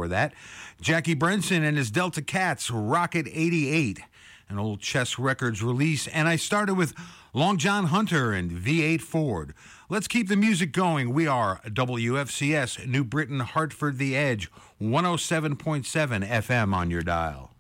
before that. Jackie Brenson and his Delta Cats, Rocket 88, an old Chess Records release. And I started with Long John Hunter and V8 Ford. Let's keep the music going. We are WFCS, New Britain, Hartford, The Edge, 107.7 FM on your dial.